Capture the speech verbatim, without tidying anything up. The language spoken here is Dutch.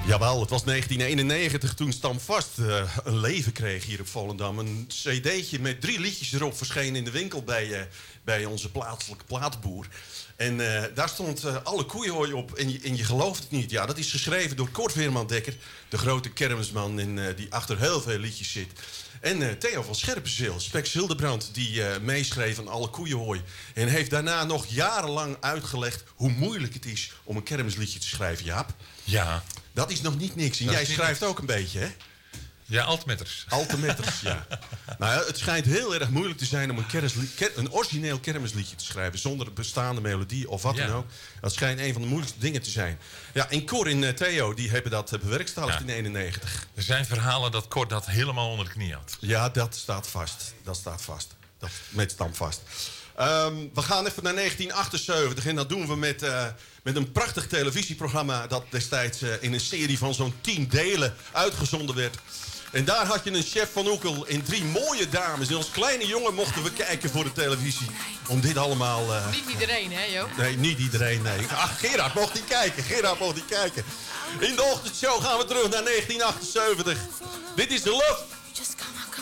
Jawel, het was negentien eenennegentig toen Stam Vast uh, een leven kreeg hier op Volendam. Een cd'tje met drie liedjes erop verscheen in de winkel bij, uh, bij onze plaatselijke plaatboer. En uh, daar stond uh, alle koeienhooi op en je, en je gelooft het niet. Ja, dat is geschreven door Cort Weerman Dekker, de grote kermisman in, uh, die achter heel veel liedjes zit. En uh, Theo van Scherpenzeel, Spex Hildebrand, die uh, meeschreef aan alle koeienhooi. En heeft daarna nog jarenlang uitgelegd hoe moeilijk het is om een kermisliedje te schrijven, Jaap. Ja. Dat is nog niet niks. En jij schrijft ook een beetje, hè? Ja, altmetters. Altmetters, ja. Nou ja, het schijnt heel erg moeilijk te zijn om een, kermisli- ker- een origineel kermisliedje te schrijven zonder een bestaande melodie of wat Ja. dan ook. Dat schijnt een van de moeilijkste dingen te zijn. Ja, en Cor en uh, Theo, die hebben dat uh, bewerkstelligd Ja. in eenennegentig. Er zijn verhalen dat Cor dat helemaal onder de knie had. Ja, dat staat vast. Dat staat vast. Dat met Stam Vast. Um, we gaan even naar negentien achtenzeventig en dat doen we met, uh, met een prachtig televisieprogramma dat destijds uh, in een serie van zo'n tien delen uitgezonden werd. En daar had je een chef van Oekel en drie mooie dames. En als kleine jongen mochten we kijken voor de televisie. Om dit allemaal... Uh, niet iedereen, hè, joh? Nee, niet iedereen, nee. Ach, Gerard mocht niet kijken. Gerard mocht niet kijken. In de ochtendshow gaan we terug naar negentien achtenzeventig. Dit is The Love.